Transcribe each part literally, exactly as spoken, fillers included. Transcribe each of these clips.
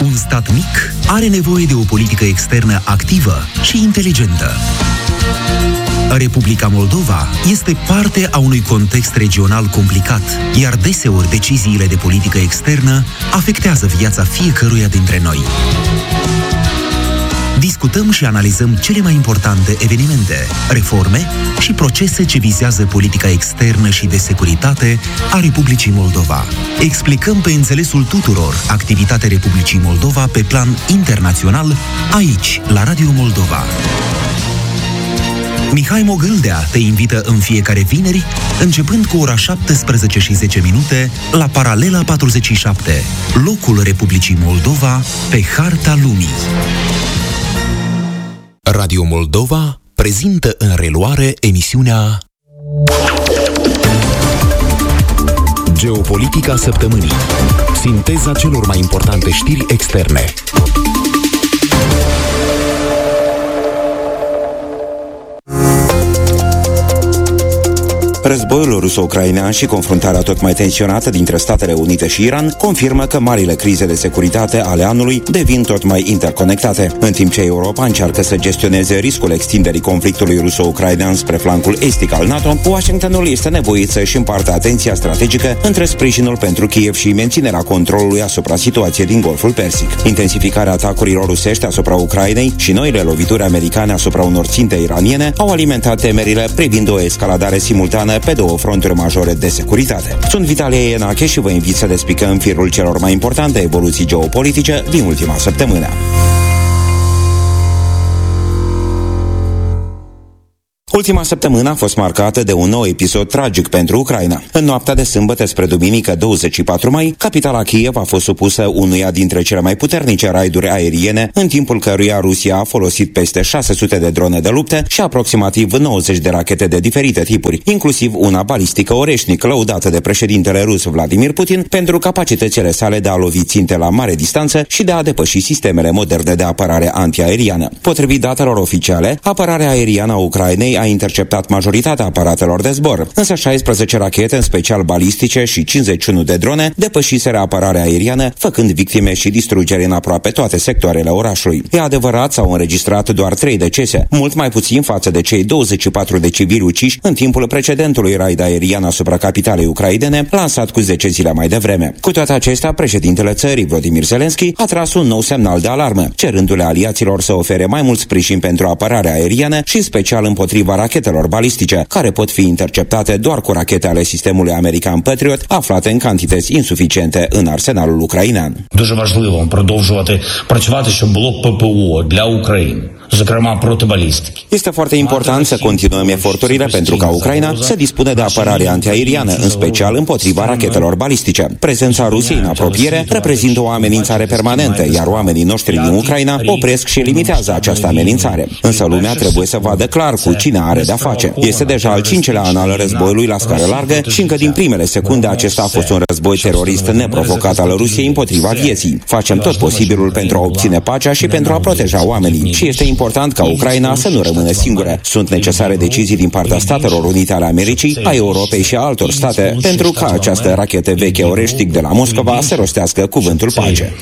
Un stat mic are nevoie de o politică externă activă și inteligentă. Republica Moldova este parte a unui context regional complicat, iar deseori deciziile de politică externă afectează viața fiecăruia dintre noi. Discutăm și analizăm cele mai importante evenimente, reforme și procese ce vizează politica externă și de securitate a Republicii Moldova. Explicăm pe înțelesul tuturor activitatea Republicii Moldova pe plan internațional, aici, la Radio Moldova. Mihai Mogâldea te invită în fiecare vineri, începând cu ora șaptesprezece și zece minute, la Paralela patruzeci și șapte, locul Republicii Moldova pe harta lumii. Radio Moldova prezintă în reluare emisiunea Geopolitica săptămânii. Sinteza celor mai importante știri externe. Războiul ruso-ucrainean și confruntarea tot mai tensionată dintre Statele Unite și Iran confirmă că marile crize de securitate ale anului devin tot mai interconectate. În timp ce Europa încearcă să gestioneze riscul extinderii conflictului ruso-ucrainean spre flancul estic al NATO, Washingtonul este nevoit să-și împartă atenția strategică între sprijinul pentru Kiev și menținerea controlului asupra situației din Golful Persic. Intensificarea atacurilor rusești asupra Ucrainei și noile lovituri americane asupra unor ținte iraniene au alimentat temerile privind o escaladare simultană pe două fronturi majore de securitate. Sunt Vitalie Ienache și vă invit să despicăm firul celor mai importante evoluții geopolitice din ultima săptămână. Ultima săptămână a fost marcată de un nou episod tragic pentru Ucraina. În noaptea de sâmbătă spre duminică douăzeci și patru mai, capitala Kiev a fost supusă unuia dintre cele mai puternice raiduri aeriene, în timpul căruia Rusia a folosit peste șase sute de drone de luptă și aproximativ nouăzeci de rachete de diferite tipuri, inclusiv una balistică Oreșnic, lăudată de președintele rus Vladimir Putin pentru capacitățile sale de a lovi ținte la mare distanță și de a depăși sistemele moderne de apărare antiaeriană. Potrivit datelor oficiale, apărarea aeriană a Ucrainei a interceptat majoritatea aparatelor de zbor, însă șaisprezece rachete, în special balistice, și cincizeci și unu de drone depășiseră apărarea aeriană, făcând victime și distrugeri în aproape toate sectoarele orașului. E adevărat, s-au înregistrat doar trei decese, mult mai puțin față de cei douăzeci și patru de civili uciși în timpul precedentului raid aerian asupra capitalei ucrainene, lansat cu zece zile mai devreme. Cu toate acestea, președintele țării, Volodymyr Zelensky, a tras un nou semnal de alarmă, cerându-le aliaților să ofere mai mult sprijin pentru apărarea aeriană și în special împotriva rachetelor balistice, care pot fi interceptate doar cu rachete ale sistemului american Patriot, aflate în cantități insuficiente în arsenalul ucrainean. Дуже важливо продовжувати працювати, щоб було ППО для України. Este foarte important să continuăm eforturile pentru ca Ucraina să dispună de apărare antiaeriană, în special împotriva rachetelor balistice. Prezența Rusiei în apropiere reprezintă o amenințare permanentă, iar oamenii noștri din Ucraina opresc și limitează această amenințare. Însă lumea trebuie să vadă clar cu cine are de-a face. Este deja al cincelea an al războiului la scară largă și încă din primele secunde acesta a fost un război terorist neprovocat al Rusiei împotriva vieții. Facem tot posibilul pentru a obține pacea și pentru a proteja oamenii. Și este important ca Ucraina să nu rămână singură. Sunt necesare decizii din partea Statelor Unite ale Americii, a Europei și a altor state pentru ca această rachetă veche Oreșnic de la Moscova să rostească cuvântul pace.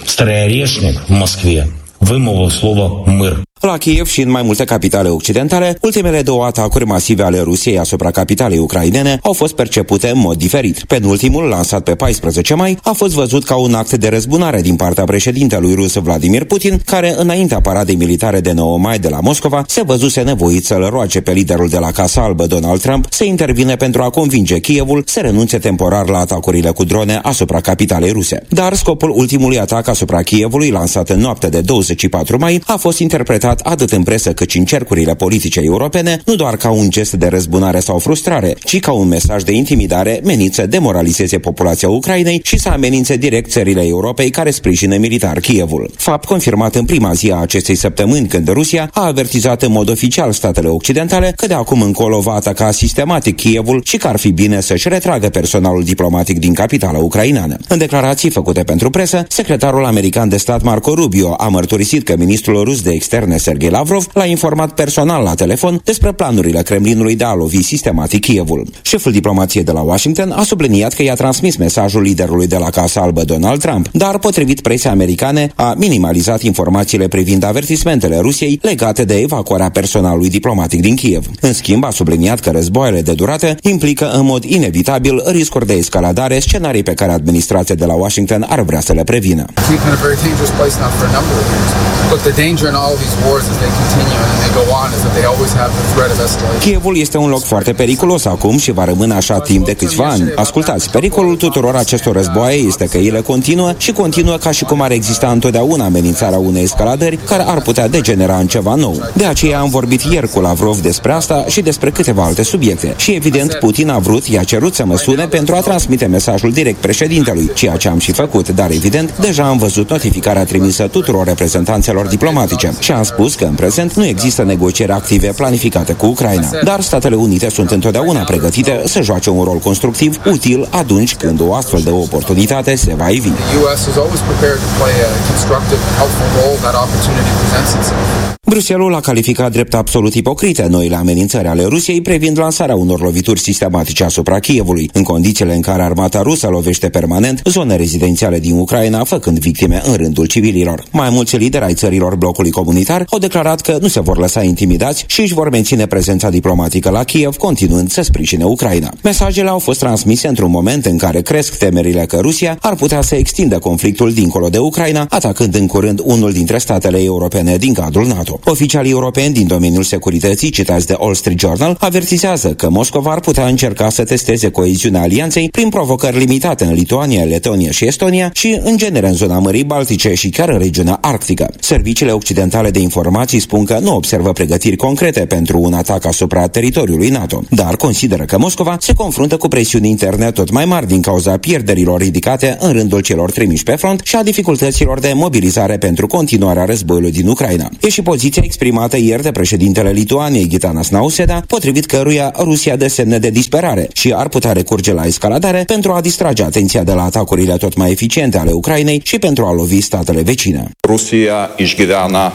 La Kiev și în mai multe capitale occidentale, ultimele două atacuri masive ale Rusiei asupra capitalei ucrainene au fost percepute în mod diferit. Penultimul, lansat pe paisprezece mai, a fost văzut ca un act de răzbunare din partea președintelui rus Vladimir Putin, care, înaintea paradei militare de nouă mai de la Moscova, se văzuse nevoit să-l roage pe liderul de la Casa Albă, Donald Trump, să intervine pentru a convinge Kievul să renunțe temporar la atacurile cu drone asupra capitalei ruse. Dar scopul ultimului atac asupra Kievului, lansat în noaptea de douăzeci și patru mai, a fost interpretat atât în presă cât și în cercurile politice europene, nu doar ca un gest de răzbunare sau frustrare, ci ca un mesaj de intimidare menit să demoralizeze populația Ucrainei și să amenințe direct țările Europei care sprijină militar Kievul. Fapt confirmat în prima zi a acestei săptămâni, când Rusia a avertizat în mod oficial statele occidentale că de acum încolo va ataca sistematic Kievul și că ar fi bine să-și retragă personalul diplomatic din capitala ucraineană. În declarații făcute pentru presă, secretarul american de stat Marco Rubio a mărturisit că ministrul rus de externe Sergei Lavrov l-a informat personal la telefon despre planurile Kremlinului de a lovi sistematic Kievul. Șeful diplomației de la Washington a subliniat că i-a transmis mesajul liderului de la Casa Albă, Donald Trump, dar, potrivit presei americane, a minimalizat informațiile privind avertismentele Rusiei legate de evacuarea personalului diplomatic din Kiev. În schimb, a subliniat că războaiele de durată implică în mod inevitabil riscuri de escaladare, scenarii pe care administrația de la Washington ar vrea să le prevină. Kievul este un loc foarte periculos acum și va rămâne așa timp de câțiva ani. Ascultați, pericolul tuturor acestor războaie este că ele continuă și continuă ca și cum ar exista întotdeauna amenințarea unei escaladări care ar putea degenera în ceva nou. De aceea am vorbit ieri cu Lavrov despre asta și despre câteva alte subiecte. Și evident, Putin a vrut, i-a cerut să mă sune pentru a transmite mesajul direct președintelui, ceea ce am și făcut, dar evident, deja am văzut notificarea trimisă tuturor reprezentanțelor diplomatice și am spus că în prezent nu există negocieri active planificate cu Ucraina. Dar Statele Unite sunt întotdeauna pregătite să joace un rol constructiv, util atunci când o astfel de oportunitate se va ivi. Bruxelles a calificat drept absolut ipocrite noile amenințări ale Rusiei privind lansarea unor lovituri sistematice asupra Kievului, în condițiile în care armata rusă lovește permanent zone rezidențiale din Ucraina, făcând victime în rândul civililor. Mai mulți lideri ai țărilor blocului comunitar au declarat că nu se vor lăsa intimidați și își vor menține prezența diplomatică la Kiev, continuând să sprijine Ucraina. Mesajele au fost transmise într-un moment în care cresc temerile că Rusia ar putea să extindă conflictul dincolo de Ucraina, atacând în curând unul dintre statele europene din cadrul NATO. Oficialii europeni din domeniul securității, citați de Wall Street Journal, avertizează că Moscova ar putea încerca să testeze coeziunea alianței prin provocări limitate în Lituania, Letonia și Estonia și, în genere, în zona Mării Baltice și chiar în regiunea arctică. Serviciile occidentale de informații spun că nu observă pregătiri concrete pentru un atac asupra teritoriului NATO, dar consideră că Moscova se confruntă cu presiuni interne tot mai mari din cauza pierderilor ridicate în rândul celor trimiși pe front și a dificultăților de mobilizare pentru continuarea războiului din Ucraina. E și poziția exprimată ieri de președintele Lituaniei, Gitanas Nauseda, potrivit căruia Rusia dă semne de disperare și ar putea recurge la escaladare pentru a distrage atenția de la atacurile tot mai eficiente ale Ucrainei și pentru a lovi statele vecine. Rusia išgyvena,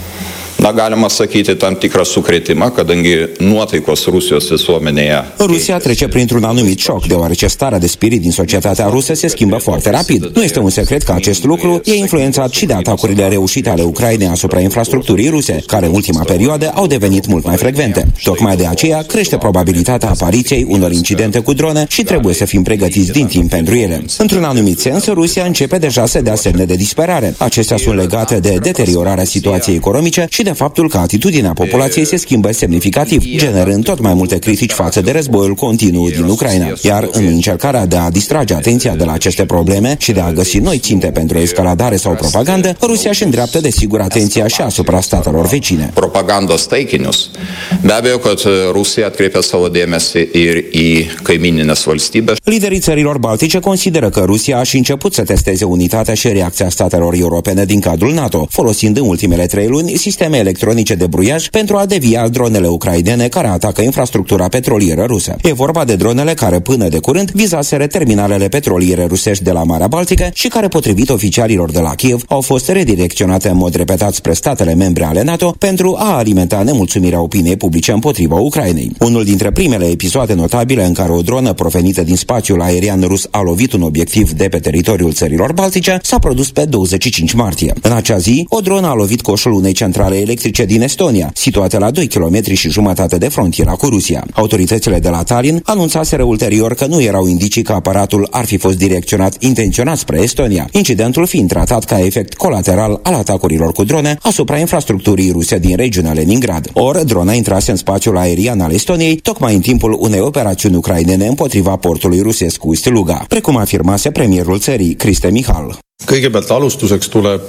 na, galima sakyti, tam tikrą sukrėtimą, kadangi nuotaikos Rusijos visuomenėje. Rusia trece printr-un anumit șoc, deoarece starea de spirit din societatea rusă se schimbă foarte rapid. Nu este un secret că acest lucru e influențat și de atacurile reușite ale Ucrainei asupra infrastructurii ruse, care în ultima perioadă au devenit mult mai frecvente. Tocmai de aceea crește probabilitatea apariției unor incidente cu drone și trebuie să fim pregătiți din timp pentru ele. Într-un anumit sens, Rusia începe deja să dea semne de disperare. Acestea sunt legate de deteriorarea situației economice și de faptul că atitudinea populației se schimbă semnificativ, generând tot mai multe critici față de războiul continuu din Ucraina. Iar în încercarea de a distrage atenția de la aceste probleme și de a găsi noi ținte pentru escaladare sau propagandă, Rusia își îndreaptă desigur atenția și asupra statelor vecine. Propagandos taikinius. Be abejo, kad Rusija atkreipia savo dėmesį ir į kaimininės valstybės. Liderii țărilor baltice consideră că Rusia a și început să testeze unitatea și reacția statelor europene din cadrul NATO, folosind în ultimele trei luni sisteme electronice de bruiaj pentru a devia dronele ucrainene care atacă infrastructura petrolieră rusă. E vorba de dronele care până de curând vizaseră terminalele petroliere rusești de la Marea Baltică și care, potrivit oficialilor de la Kiev, au fost redirecționate în mod repetat spre statele membre ale NATO pentru a alimenta nemulțumirea opiniei publice împotriva Ucrainei. Unul dintre primele episoade notabile în care o dronă provenită din spațiul aerian rus a lovit un obiectiv de pe teritoriul țărilor baltice s-a produs pe douăzeci și cinci martie. În acea zi, o dronă a lovit coșul unei centrale electrice din Estonia, situate la doi kilometri și jumătate de frontiera cu Rusia. Autoritățile de la Tallinn anunțaseră ulterior că nu erau indicii că aparatul ar fi fost direcționat intenționat spre Estonia, incidentul fiind tratat ca efect colateral al atacurilor cu drone asupra infrastructurii ruse din regiunea Leningrad. Or, drona intrase în spațiul aerian al Estoniei tocmai în timpul unei operațiuni ucrainene împotriva portului rusesc Ust-Luga, precum afirmase premierul țării, Kristen Michal. Kõigepealt alustuseks tuleb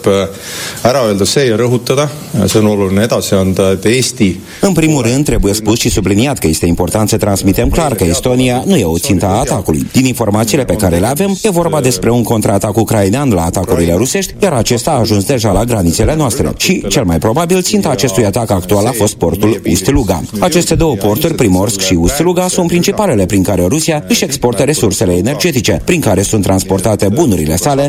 ära öelda see ja rõhutada, see on oluline edasi anda, et Eesti... În primul rând, trebuie spus și subliniat că este important să transmitem clar că Estonia nu e o țintă a atacului. Din informațiile pe care le avem, e vorba despre un contraatac ucrainean la atacurile rusești, iar acesta a ajuns deja la granițele noastre. Și, cel mai probabil, ținta acestui atac actual a fost portul Ust-Luga. Aceste două porturi, Primorsk și Ust-Luga, sunt principalele prin care Rusia își exportă resursele energetice, prin care sunt transportate bunurile sale, adică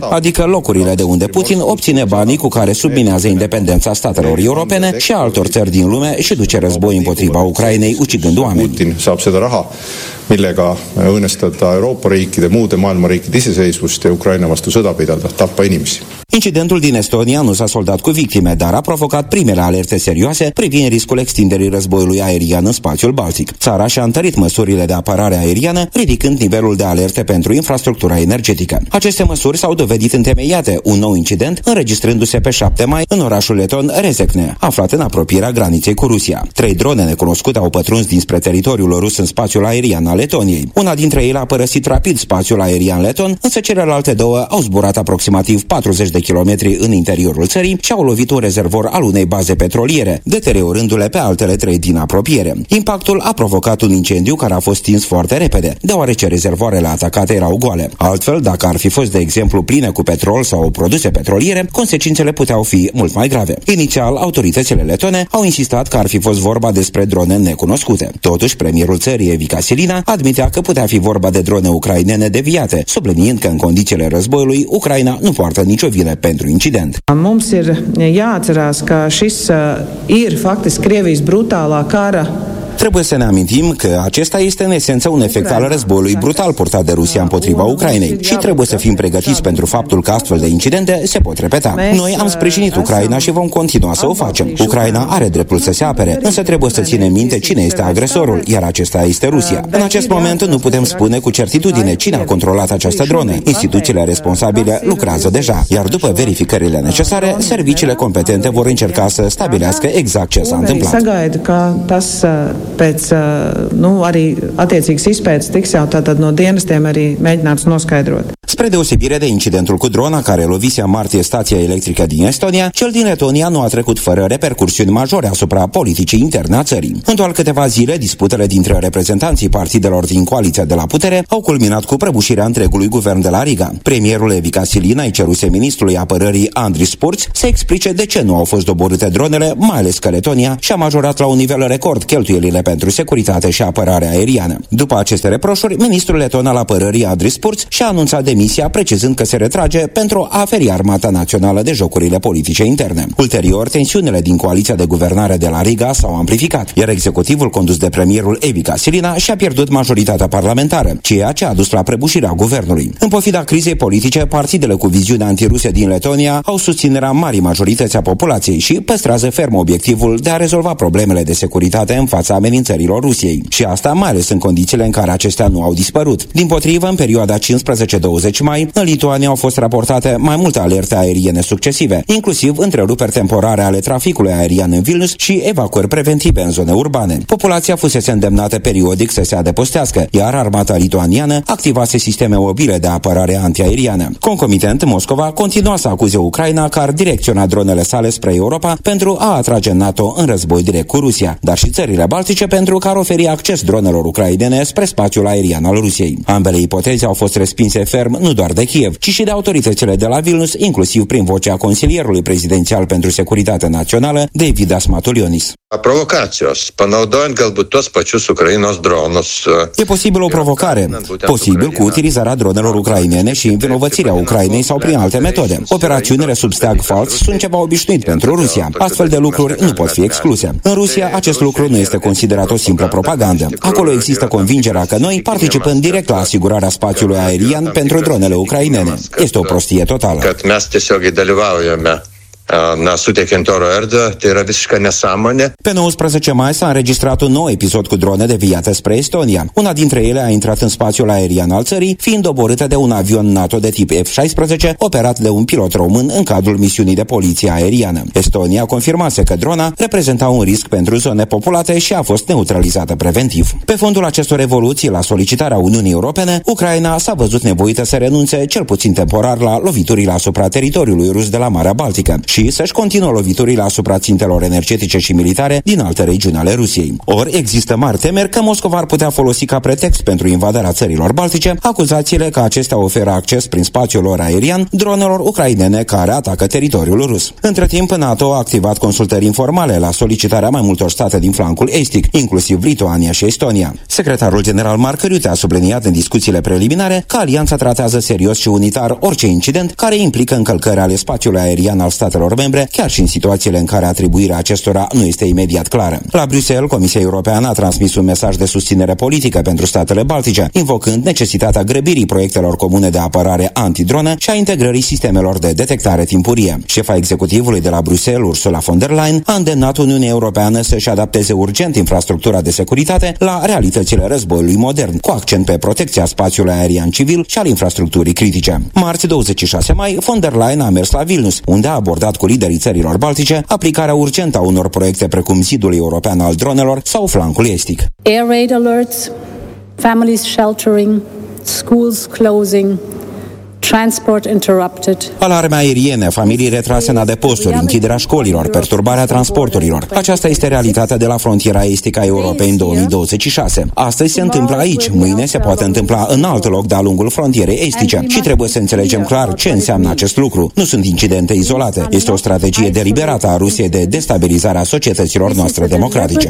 locurile de unde Putin obține banii cu care subminează independența statelor europene și a altor țări din lume și duce război împotriva Ucrainei, ucigând oameni. Putin saab seda raha, millega õõnestada Euroopa riikide, muude maailma riikide iseseisvust ja Ukraina vastu sõda pidada, tappa inimesi. Incidentul din Estonia nu s-a soldat cu victime, dar a provocat primele alerte serioase privind riscul extinderii războiului aerian în spațiul Baltic. Țara și-a întărit măsurile de apărare aeriană, ridicând nivelul de alerte pentru infrastructura energetică. Aceste măsuri s-au dovedit întemeiate, un nou incident înregistrându-se pe șapte mai în orașul leton Rezekne, aflat în apropierea graniței cu Rusia. Trei drone necunoscute au pătruns dinspre teritoriul rus în spațiul aerian al Letoniei. Una dintre ele a părăsit rapid spațiul aerian leton, însă celelalte două au zburat aproximativ patruzeci de kilometri în interiorul țării și au lovit un rezervor al unei baze petroliere, deteriorându-le pe altele trei din apropiere. Impactul a provocat un incendiu care a fost stins foarte repede, deoarece rezervoarele atacate erau goale. Altfel, dacă ar fi fost, de exemplu, pline cu petrol sau produse petroliere, consecințele puteau fi mult mai grave. Inițial, autoritățile letone au insistat că ar fi fost vorba despre drone necunoscute. Totuși, premierul țării, Evi Casilina, admitea că putea fi vorba de drone ucrainene deviate, subliniind că în condițiile războiului, Ucraina nu poartă nicio vină pentru incident. Mums ir jāatcerās, ka šis ir faktiski Krievijas brutālā kara. Trebuie să ne amintim că acesta este în esență un efect al războiului brutal purtat de Rusia împotriva Ucrainei și trebuie să fim pregătiți pentru faptul că astfel de incidente se pot repeta. Noi am sprijinit Ucraina și vom continua să o facem. Ucraina are dreptul să se apere, însă trebuie să ținem minte cine este agresorul, iar acesta este Rusia. În acest moment nu putem spune cu certitudine cine a controlat această dronă. Instituțiile responsabile lucrează deja, iar după verificările necesare, serviciile competente vor încerca să stabilească exact ce s-a întâmplat. Pēc nu, arī attiecīgas izpētes tiks jau tātad no dienestiem arī mēģināts noskaidrot. Spre deosebire de incidentul cu drona care lovise în martie stația electrică din Estonia, cel din Letonia nu a trecut fără repercursiuni majore asupra politicii interne a țării. În doar câteva zile, disputele dintre reprezentanții partidelor din coaliția de la putere au culminat cu prăbușirea întregului guvern de la Riga. Premierul Evi Casilina îi ceruse ministrului apărării Andris Purț să explice de ce nu au fost doborâte dronele, mai ales că Letonia și-a majorat la un nivel record cheltuielile pentru securitate și apărare aeriană. După aceste reproșuri, ministrul leton al apărării Andris Purț și-a anunțat demisia, precizând că se retrage pentru a feri armata națională de jocurile politice interne. Ulterior, tensiunile din coaliția de guvernare de la Riga s-au amplificat, iar executivul condus de premierul Evi Casilina și-a pierdut majoritatea parlamentară, ceea ce a dus la prăbușirea guvernului. În pofida crizei politice, partidele cu viziune antiruse din Letonia au susținerea marii majorități a populației și păstrează ferm obiectivul de a rezolva problemele de securitate în fața amenințărilor Rusiei. Și asta mai ales în condițiile în care acestea nu au dispărut. Dimpotrivă, în perioada cincisprezece douăzeci mai, în Lituania au fost raportate mai multe alerte aeriene succesive, inclusiv întreruperi temporare ale traficului aerian în Vilnius și evacuări preventive în zone urbane. Populația fusese îndemnată periodic să se adăpostească, iar armata lituaniană activase sisteme mobile de apărare antiaeriană. Concomitent, Moscova continua să acuze Ucraina că ar direcționa dronele sale spre Europa pentru a atrage NATO în război direct cu Rusia, dar și țările baltice pentru că ar oferi acces dronelor ucrainene spre spațiul aerian al Rusiei. Ambele ipoteze au fost respinse ferm nu doar de Kiev, ci și de autoritățile de la Vilnius, inclusiv prin vocea consilierului prezidențial pentru securitate națională, Deividas Matulionis. Provokacijos, panaudojant galbūt tuos pačius Ukrainos dronus. E posibil o provocare, posibil cu utilizarea dronelor ucrainene și învinovățirea Ucrainei sau prin alte metode. Operațiunile sub steag fals sunt ceva obișnuit pentru Rusia. Astfel de lucruri nu pot fi excluse. În Rusia, acest lucru nu este considerat o simplă propagandă. Acolo există convingerea că noi participăm direct la asigurarea spațiului aerian pentru dronele ucrainene. Este o prostie totală. Pe nouăsprezece mai s-a înregistrat un nou episod cu drone deviate spre Estonia. Una dintre ele a intrat în spațiul aerian al țării, fiind doborâtă de un avion NATO de tip F șaisprezece, operat de un pilot român în cadrul misiunii de poliție aeriană. Estonia confirmase că drona reprezenta un risc pentru zone populate și a fost neutralizată preventiv. Pe fondul acestor evoluții, la solicitarea Uniunii Europene, Ucraina s-a văzut nevoită să renunțe, cel puțin temporar, la loviturile asupra teritoriului rus de la Marea Baltică și și să-și continuă loviturile asupra țintelor energetice și militare din alte regiuni ale Rusiei. Ori există mari temeri că Moscova ar putea folosi ca pretext pentru invadarea țărilor baltice acuzațiile că acestea oferă acces prin spațiul lor aerian dronelor ucrainene care atacă teritoriul rus. Între timp, NATO a activat consultări informale la solicitarea mai multor state din flancul estic, inclusiv Lituania și Estonia. Secretarul general Mark Rutte a subliniat în discuțiile preliminare că alianța tratează serios și unitar orice incident care implică încălcări ale spațiului aerian al statelor membre, chiar și în situațiile în care atribuirea acestora nu este imediat clară. La Bruxelles, Comisia Europeană a transmis un mesaj de susținere politică pentru statele baltice, invocând necesitatea grăbirii proiectelor comune de apărare antidronă și a integrării sistemelor de detectare timpurie. Șefa executivului de la Bruxelles, Ursula von der Leyen, a îndemnat Uniunea Europeană să-și adapteze urgent infrastructura de securitate la realitățile războiului modern, cu accent pe protecția spațiului aerian civil și al infrastructurii critice. Marți, douăzeci și șase mai, von der Leyen a mers la Vilnius, unde a abordat cu liderii țărilor baltice aplicarea urgentă a unor proiecte precum zidul european al dronelor sau flancul estic. Air raid alerts, families sheltering, schools closing, transport interrupted. Alarme aeriene, familii retrase în adăposturi, închiderea școlilor, perturbarea transporturilor. Aceasta este realitatea de la frontiera estică a Europei în două mii douăzeci și șase. Astăzi se întâmplă aici, mâine se poate întâmpla în alt loc de-a lungul frontierei estice și trebuie să înțelegem clar ce înseamnă acest lucru. Nu sunt incidente izolate. Este o strategie deliberată a Rusiei de destabilizare a societăților noastre democratice.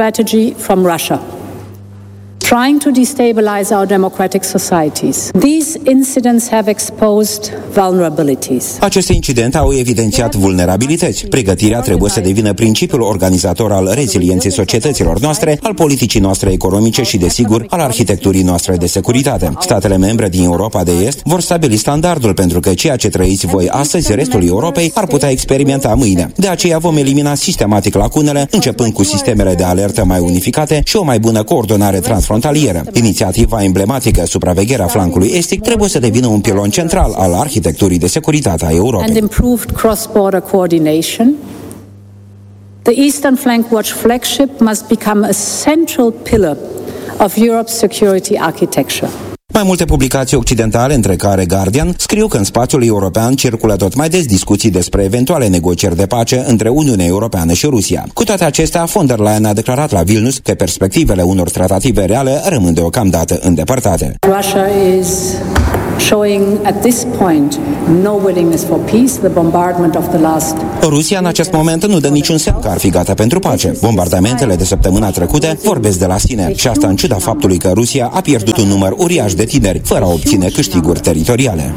Trying to destabilize our democratic societies. These incidents have exposed vulnerabilities. Aceste incidente au evidențiat vulnerabilități. Pregătirea trebuie să devină principiul organizator al rezilienței societăților noastre, al politicii noastre economice și, desigur, al arhitecturii noastre de securitate. Statele membre din Europa de Est vor stabili standardul pentru că ceea ce trăiți voi astăzi, restul Europei ar putea experimenta mâine. De aceea vom elimina sistematic lacunele, începând cu sistemele de alertă mai unificate și o mai bună coordonare transfrontalieră. Inițiativa emblematică Supravegherea flancului estic trebuie să devină un pilon central al arhitecturii de securitate a Europei. And improved cross-border coordination. The Eastern Flank Watch flagship must become a central pillar of Europe's security architecture. Mai multe publicații occidentale, între care Guardian, scriu că în spațiul european circulă tot mai des discuții despre eventuale negocieri de pace între Uniunea Europeană și Rusia. Cu toate acestea, von der Leyen a declarat la Vilnius că perspectivele unor tratative reale rămân deocamdată îndepărtate. Russia is showing at this point no willingness for peace. The bombardment of the last Rusia în acest moment nu dă niciun semn că ar fi gata pentru pace. Bombardamentele de săptămâna trecută vorbesc de la sine și asta în ciuda faptului că Rusia a pierdut un număr uriaș de tineri fără a obține câștiguri teritoriale.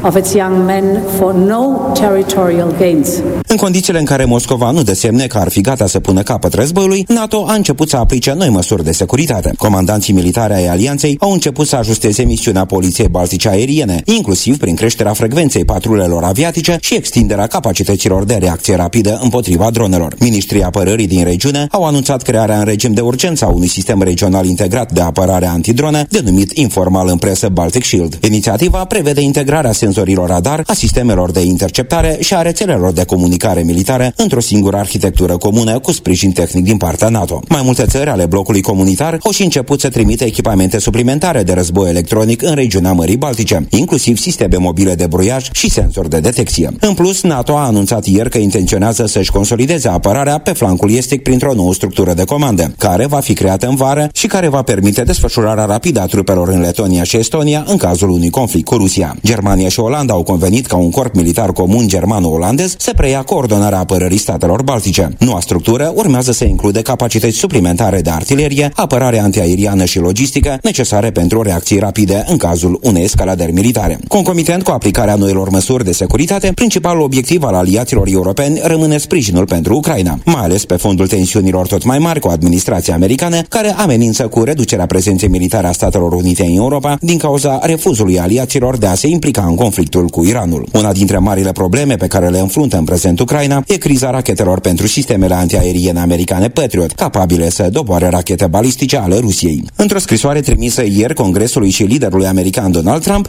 În condițiile în care Moscova nu dă semne că ar fi gata să pună capăt războiului, NATO a început să aplice noi măsuri de securitate. Comandanții militari ai alianței au început să ajusteze misiunea poliției baltice aeriene, inclusiv prin creșterea frecvenței patrulelor aviatice și extinderea capacităților de reacție rapidă împotriva dronelor. Ministrii apărării din regiune au anunțat crearea în regim de urgență a unui sistem regional integrat de apărare antidrone, denumit informal în presă Baltic Shield. Inițiativa prevede integrarea senzorilor radar, a sistemelor de interceptare și a rețelelor de comunicare militare într-o singură arhitectură comună cu sprijin tehnic din partea NATO. Mai multe țări ale blocului comunitar au și început să trimită echipamente suplimentare de război electronic în regiunea Mării Baltice, inclusiv sisteme mobile de bruiaj și senzori de detecție. În plus, NATO a anunțat ieri că intenționează să-și consolideze apărarea pe flancul estic printr-o nouă structură de comandă, care va fi creată în vară și care va permite desfășurarea rapidă a trupelor în Letonia și Estonia în cazul unui conflict cu Rusia. Germania și Olanda au convenit ca un corp militar comun germano-olandez să preia coordonarea apărării statelor baltice. Noua structură urmează să include capacități suplimentare de artilerie, apărare antiaeriană și logistică necesare pentru reacții rapide în cazul unei escaladări militare. Concomitent cu aplicarea noilor măsuri de securitate, principalul obiectiv al aliaților europeni rămâne sprijinul pentru Ucraina, mai ales pe fondul tensiunilor tot mai mari cu administrația americană, care amenință cu reducerea prezenței militare a Statelor Unite în Europa din cauza refuzului aliaților de a se implica în conflictul cu Iranul. Una dintre marile probleme pe care le înfruntă în prezent Ucraina e criza rachetelor pentru sistemele antiaeriene americane Patriot, capabile să doboare rachete balistice ale Rusiei. Într-o scrisoare trimisă ieri Congresului și liderului american Donald Trump, președintele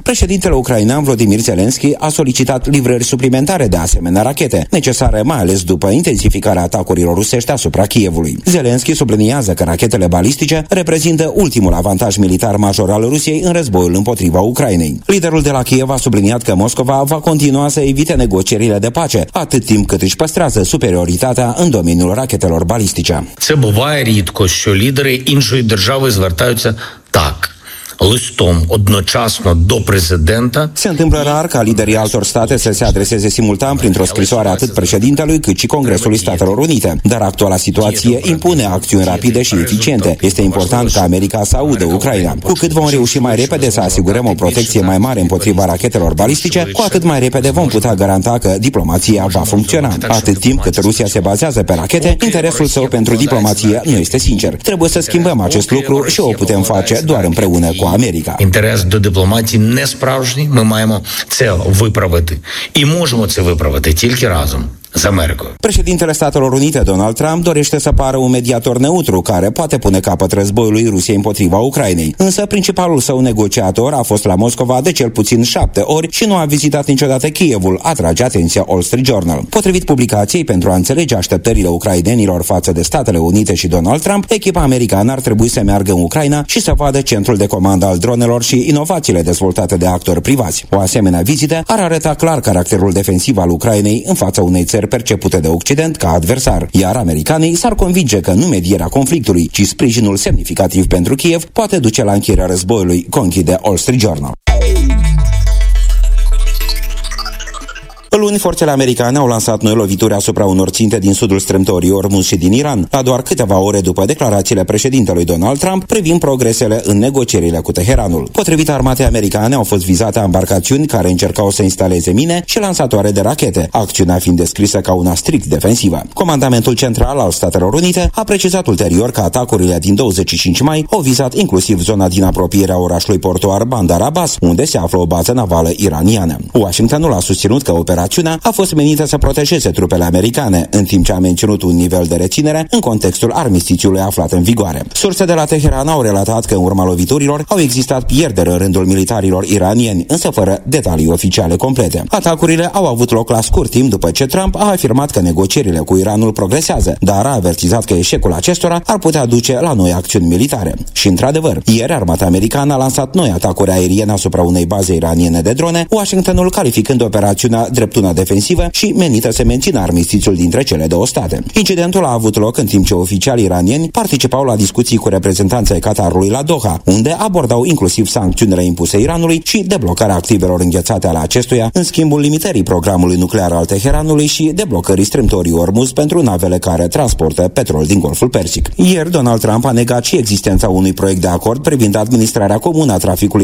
Președintele ucrainean Volodymyr Zelensky a solicitat livrări suplimentare de asemenea rachete, necesare mai ales după intensificarea atacurilor rusești asupra Kievului. Zelensky subliniază că rachetele balistice reprezintă ultimul avantaj militar major al Rusiei în războiul împotriva Ucrainei. Liderul de la Kiev a subliniat că Moscova va continua să evite negocierile de pace, atât timp cât își păstrează superioritatea în domeniul rachetelor balistice. Це буває рідко, що лідери іншої держави звертаються так. Listom одночасно до президента. Se întâmplă rar ca liderii altor state să se adreseze simultan printr-o scrisoare atât președintelui cât și Congresului Statelor Unite, dar actuala situație impune acțiuni rapide și eficiente. Este important ca America să audă Ucraina. Cu cât vom reuși mai repede să asigurăm o protecție mai mare împotriva rachetelor balistice, cu atât mai repede vom putea garanta că diplomația va funcționa. Atât timp cât Rusia se bazează pe rachete, interesul său pentru diplomație nu este sincer. Trebuie să schimbăm acest lucru și o putem face doar împreună cu Америка. Інтерес до дипломатії не справжній. Ми маємо це виправити. І можемо це виправити тільки разом. Președintele Statelor Unite, Donald Trump, dorește să pară un mediator neutru care poate pune capăt războiului Rusiei împotriva Ucrainei. Însă principalul său negociator a fost la Moscova de cel puțin șapte ori și nu a vizitat niciodată Kievul, atrage atenția Wall Street Journal. Potrivit publicației, pentru a înțelege așteptările ucrainenilor față de Statele Unite și Donald Trump, echipa americană ar trebui să meargă în Ucraina și să vadă centrul de comandă al dronelor și inovațiile dezvoltate de actori privați. O asemenea vizită ar arăta clar caracterul defensiv al Ucrainei în fața unei țări percepute de Occident ca adversar, iar americanii s-ar convinge că nu medierea conflictului, ci sprijinul semnificativ pentru Kiev poate duce la încheierea războiului, conchide Wall Street Journal. Luni, forțele americane au lansat noi lovituri asupra unor ținte din sudul strâmtorii Ormuz și din Iran, la doar câteva ore după declarațiile președintelui Donald Trump privind progresele în negocierile cu Teheranul. Potrivit armatei americane, au fost vizate embarcațiuni care încercau să instaleze mine și lansatoare de rachete, acțiunea fiind descrisă ca una strict defensivă. Comandamentul central al Statelor Unite a precizat ulterior că atacurile din douăzeci și cinci mai au vizat inclusiv zona din apropierea orașului portuar Bandar Abbas, unde se află o bază navală iraniană. Washingtonul a susținut că operația a fost menită să protejeze trupele americane, în timp ce a menținut un nivel de reținere în contextul armistițiului aflat în vigoare. Surse de la Teheran au relatat că în urma loviturilor au existat pierderi în rândul militarilor iranieni, însă fără detalii oficiale complete. Atacurile au avut loc la scurt timp după ce Trump a afirmat că negocierile cu Iranul progresează, dar a avertizat că eșecul acestora ar putea duce la noi acțiuni militare. Și într-adevăr, ieri armata americană a lansat noi atacuri aeriene asupra unei baze iraniene de drone, Washingtonul calificând operațiunea drept una defensivă și menită să mențină armistițiul dintre cele două state. Incidentul a avut loc în timp ce oficialii iranieni participau la discuții cu reprezentanții Qatarului la Doha, unde abordau inclusiv sancțiunile impuse Iranului și deblocarea activelor înghețate ale acestuia, în schimbul limitării programului nuclear al Teheranului și deblocării strâmtorii Ormuz pentru navele care transportă petrol din Golful Persic. Ieri, Donald Trump a negat și existența unui proiect de acord privind administrarea comună a traficului